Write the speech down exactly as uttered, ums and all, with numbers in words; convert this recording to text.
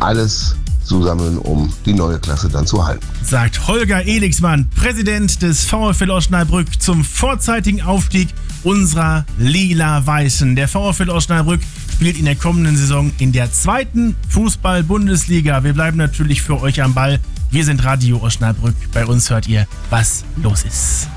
alles zusammen, um die neue Klasse dann zu halten. Sagt Holger Elixmann, Präsident des VfL Osnabrück, zum vorzeitigen Aufstieg unserer Lila-Weißen. Der VfL Osnabrück spielt in der kommenden Saison in der zweiten Fußball-Bundesliga. Wir bleiben natürlich für euch am Ball. Wir sind Radio Osnabrück. Bei uns hört ihr, was los ist.